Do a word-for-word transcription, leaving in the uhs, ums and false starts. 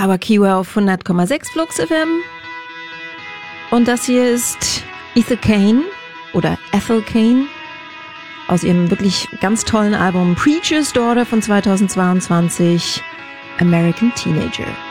Tower Kiwa auf hundert Komma sechs Flux F M. Und das hier ist Ethel Cain oder Ethel Cain aus ihrem wirklich ganz tollen Album Preacher's Daughter von zweitausendzweiundzwanzig, American Teenager.